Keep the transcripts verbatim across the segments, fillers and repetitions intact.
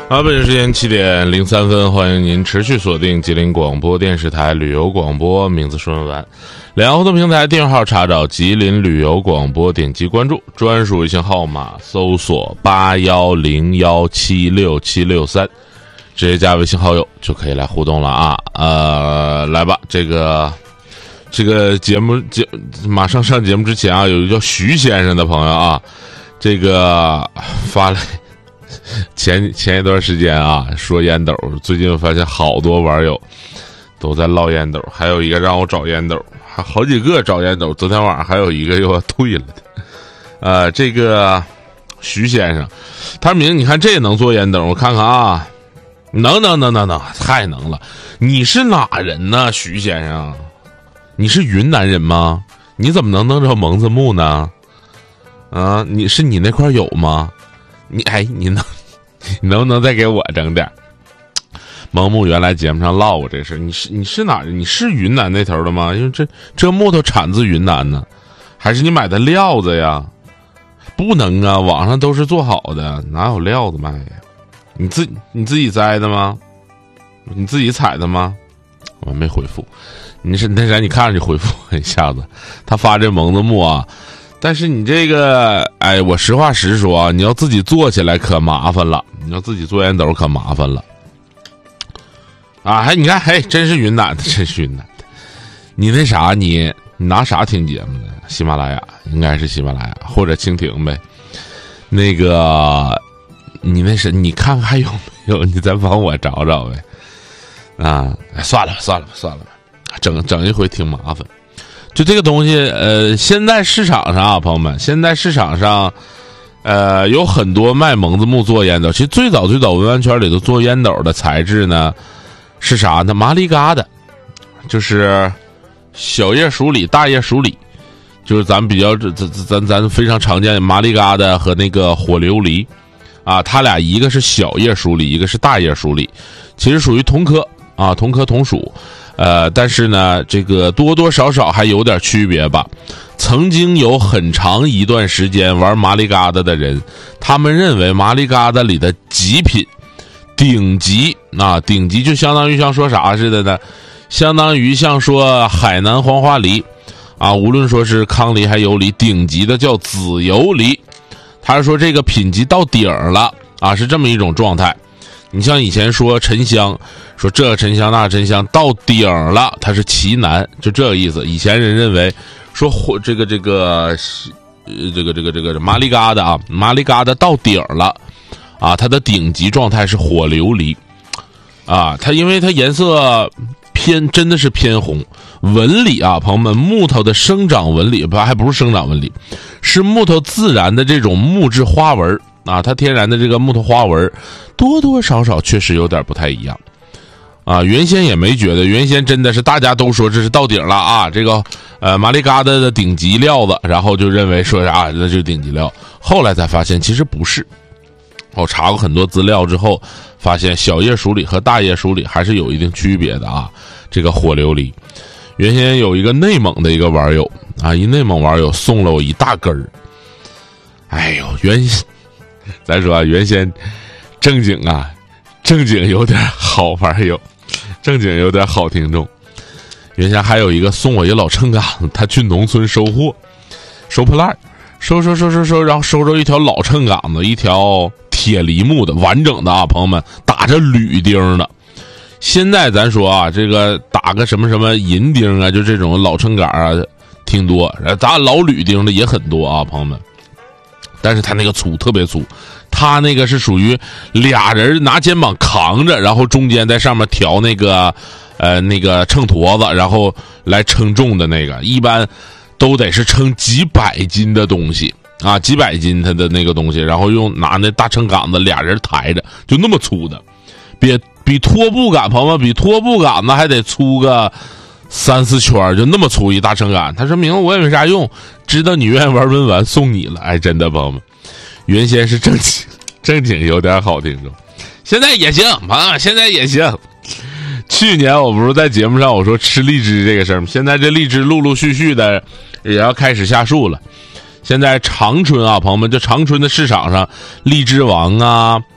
啊，北京时间七点零三分，欢迎您持续锁定吉林广播电视台旅游广播，名字说完。两个互动平台订阅号查找吉林旅游广播，点击关注，专属微信号码搜索八幺零幺七六七六三，直接加微信好友就可以来互动了啊。呃，来吧，这个这个节目节马上上节目之前啊，有一个叫徐先生的朋友啊，这个发来。前前一段时间啊，说烟斗，最近我发现好多网友都在唠烟斗，还有一个让我找烟斗，还好几个找烟斗。昨天晚上还有一个又要退了的。呃，这个徐先生，他明你看这也能做烟斗，我看看啊，能能能能能，太能了。你是哪人呢，徐先生？你是云南人吗？你怎么能弄着蒙子木呢？啊，你是你那块有吗？你哎，你能，你能不能再给我整点？蒙木原来节目上唠过这事，你是你是哪人？你是云南那头的吗？因为这这木头产自云南呢，还是你买的料子呀？不能啊，网上都是做好的，哪有料子卖呀？你自你自己栽的吗？你自己采的吗？我没回复，你是那啥，你看着你回复一下子，他发这蒙子木啊。但是你这个，哎，我实话实说啊，你要自己做起来可麻烦了，你要自己做烟斗可麻烦了，啊，还你看，嘿，真是云南的，真是云南的。你那啥，你你拿啥听节目呢？喜马拉雅应该是喜马拉雅或者蜻蜓呗。那个，你那是你看看还有没有？你再帮我找找呗。啊，算了吧，算了吧，算了吧，整整一回挺麻烦。就这个东西，呃，现在市场上啊，朋友们，现在市场上，呃，有很多卖蒙子木做烟斗。其实最早最早文玩圈里头做烟斗的材质呢，是啥呢？麻里嘎的，就是小叶鼠李、大叶鼠李，就是咱们比较咱咱咱非常常见的麻里嘎的和那个火琉璃，啊，它俩一个是小叶鼠李，一个是大叶鼠李，其实属于同科啊，同科同属。呃，但是呢，这个多多少少还有点区别吧。曾经有很长一段时间玩麻里嘎达的人，他们认为麻里嘎达里的极品、顶级啊，顶级就相当于像说啥似的呢？相当于像说海南黄花梨啊，无论说是康梨还有梨，顶级的叫紫油梨。他说这个品级到顶了啊，是这么一种状态。你像以前说沉香，说这沉香那沉香到顶了，它是奇难，就这个意思。以前人认为说这个这个呃这个这个这个麻里嘎的啊，麻里嘎的到顶了啊，它的顶级状态是火琉璃啊，它因为它颜色偏真的是偏红，纹理啊，朋友们，木头的生长纹理不还不是生长纹理，是木头自然的这种木质花纹。啊，它天然的这个木头花纹，多多少少确实有点不太一样，啊，原先也没觉得，原先真的是大家都说这是到顶了啊，这个呃麻里嘎达的顶级料子，然后就认为说啥、啊、那就是顶级料，后来才发现其实不是。我查过很多资料之后，发现小叶鼠李和大叶鼠李还是有一定区别的啊。这个火琉璃，原先有一个内蒙的一个网友啊，一内蒙网友送了我一大根儿，哎呦，原先。咱说啊，原先正经啊，正经有点好玩友，正经有点好听众。原先还有一个送我一老秤杆子，他去农村收货，收破烂，收收收收收，然后收着一条老秤杆子，一条铁梨木的完整的啊，朋友们打着铝钉的。现在咱说啊，这个打个什么什么银钉啊，就这种老秤杆啊，挺多，打老铝钉的也很多啊，朋友们。但是他那个粗，特别粗，他那个是属于俩人拿肩膀扛着，然后中间在上面调那个呃那个秤砣子，然后来称重的那个，一般都得是称几百斤的东西啊，几百斤他的那个东西，然后用拿那大秤杆子俩人抬着，就那么粗的，比比拖布杆，朋友们，比拖布杆子还得粗个三四圈，就那么粗一大秤杆。他说明白我也没啥用，知道你愿意玩文玩，送你了。哎，真的朋友们，原先是正经正经有点好听众，现在也行啊，现在也行。去年我不是在节目上我说吃荔枝这个事儿吗？现在这荔枝陆陆续续的也要开始下树了。现在长春啊，朋友们，就长春的市场上，荔枝王啊，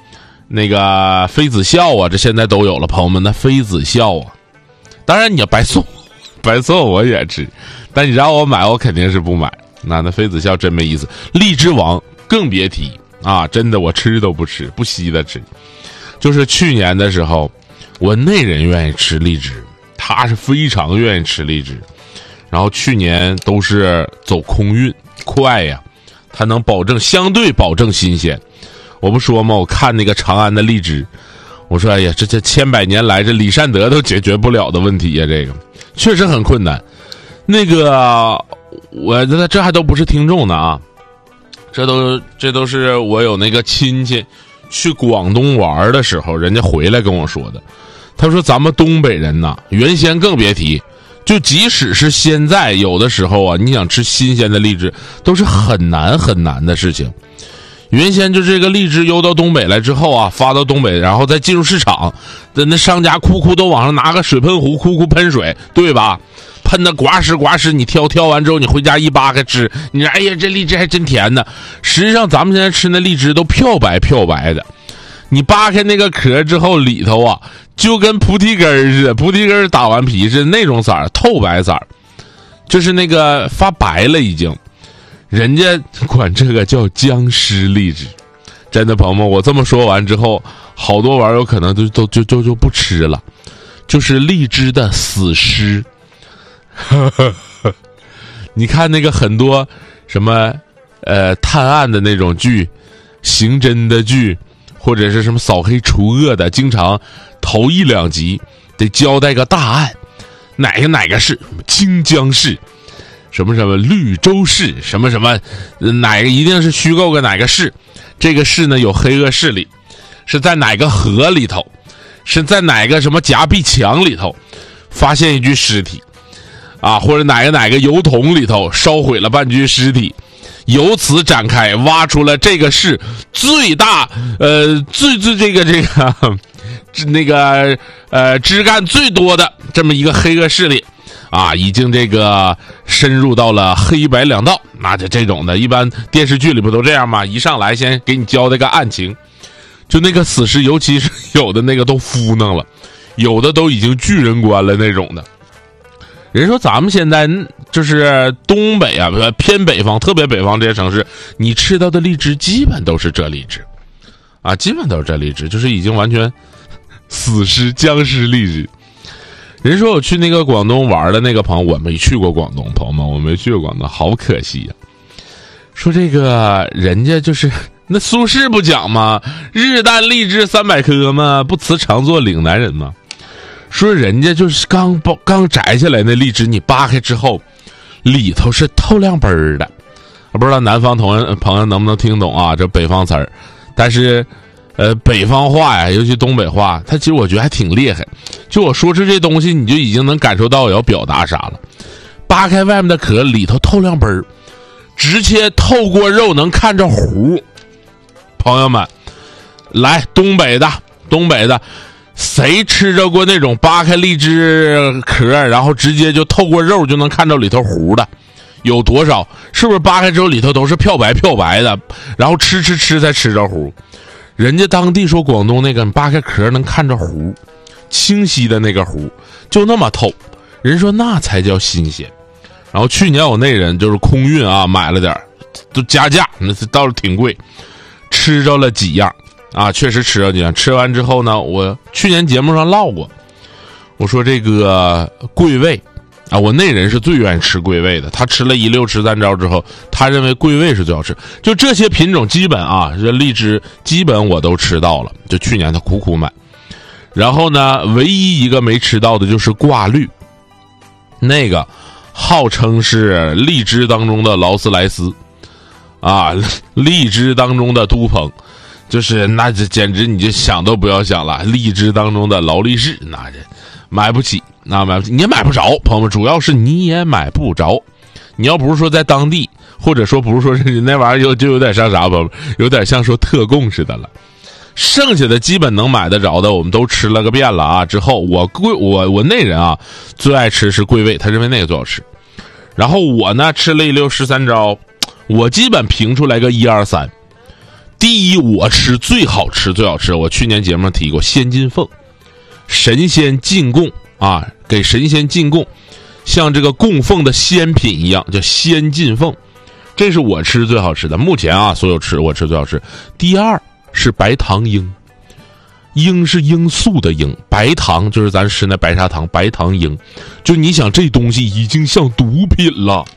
那个妃子笑啊，这现在都有了，朋友们，那妃子笑啊，当然你要白送，白送我也吃，但你让我买，我肯定是不买。那那妃子笑真没意思，荔枝王更别提啊，真的我吃都不吃，不稀的吃。就是去年的时候，我内人愿意吃荔枝，他是非常愿意吃荔枝，然后去年都是走空运快呀，它能保证相对保证新鲜。我不说吗？我看那个长安的荔枝，我说哎呀，这这千百年来这李善德都解决不了的问题呀，这个确实很困难。那个我这这还都不是听众呢啊，这都这都是我有那个亲戚去广东玩的时候，人家回来跟我说的。他说咱们东北人呐，原先更别提，就即使是现在，有的时候啊，你想吃新鲜的荔枝，都是很难很难的事情。原先就这个荔枝邮到东北来之后啊，发到东北，然后再进入市场，那商家哭哭都往上拿个水喷壶，哭哭喷水，对吧？喷的呱哧呱哧，你挑挑完之后，你回家一扒开吃，你说哎呀，这荔枝还真甜呢。实际上咱们现在吃那荔枝都漂白漂白的，你扒开那个壳之后，里头啊就跟菩提根似的，菩提根打完皮是那种色儿，透白色儿，就是那个发白了已经。人家管这个叫僵尸荔枝，真的朋友们，我这么说完之后，好多网友可能都都就就就不吃了，就是荔枝的死尸。你看那个很多什么呃探案的那种剧，刑侦的剧，或者是什么扫黑除恶的，经常头一两集得交代个大案，哪个哪个市，清江市。什么什么绿洲市，什么什么哪个一定是虚构个哪个市，这个市呢有黑恶势力，是在哪个河里头，是在哪个什么夹壁墙里头发现一具尸体啊，或者哪个哪个油桶里头烧毁了半具尸体，由此展开挖出了这个市最大呃最最这个这个那个呃枝干最多的这么一个黑恶势力啊，已经这个深入到了黑白两道。那就这种的，一般电视剧里不都这样吗？一上来先给你交代个案情，就那个死尸，尤其是有的那个都敷弄了，有的都已经巨人观了那种的。人说咱们现在就是东北啊，偏北方，特别北方这些城市，你吃到的荔枝基本都是这荔枝啊，基本都是这荔枝，就是已经完全死尸僵尸荔枝。人说我去那个广东玩的那个朋友，我没去过广东，朋友们，我没去过广东，好可惜呀、啊。说这个人家就是那苏轼不讲吗？日啖荔枝三百颗嘛，不辞常作岭南人嘛。说人家就是刚包刚摘下来那荔枝，你扒开之后，里头是透亮奔儿的。不知道南方同人朋友能不能听懂啊？这北方词儿，但是。呃，北方话呀，尤其东北话，它其实我觉得还挺厉害。就我说出这东西，你就已经能感受到我要表达啥了。扒开外面的壳，里头透亮奔儿，直接透过肉能看着核。朋友们，来东北的，东北的，谁吃着过那种扒开荔枝壳，然后直接就透过肉就能看到里头核的？有多少？是不是扒开之后里头都是漂白漂白的，然后吃吃吃才吃着核？人家当地说广东那个扒开壳能看着核，清晰的那个核就那么透，人说那才叫新鲜。然后去年我那人就是空运啊，买了点都加价，那倒是挺贵，吃着了几样啊，确实吃着几样。吃完之后呢，我去年节目上唠过，我说这个桂味啊，我那人是最愿意吃桂味的。他吃了一溜吃三招之后，他认为桂味是最好吃。就这些品种基本啊，这荔枝基本我都吃到了。就去年他苦苦买，然后呢，唯一一个没吃到的就是挂绿，那个号称是荔枝当中的劳斯莱斯啊，荔枝当中的都鹏，就是那这简直你就想都不要想了，荔枝当中的劳力士，那这买不起。那买不起，你也买不着，朋友们，主要是你也买不着。你要不是说在当地，或者说不是说是那玩意儿有就有点像啥，朋友们，有点像说特供似的了。剩下的基本能买得着的，我们都吃了个遍了啊。之后我贵我我那人啊，最爱吃是桂味，他认为那个最好吃。然后我呢吃了一溜十三招，我基本评出来个一二三。 第一，我吃最好吃最好吃，我去年节目上提过仙进凤，神仙进贡啊，给神仙进贡，像这个供奉的仙品一样，叫仙进凤，这是我吃最好吃的。目前啊，所有吃我吃最好吃。第二是白糖罂，罂是罂粟的罂，白糖就是咱吃那白砂糖，白糖罂，就你想这东西已经像毒品了。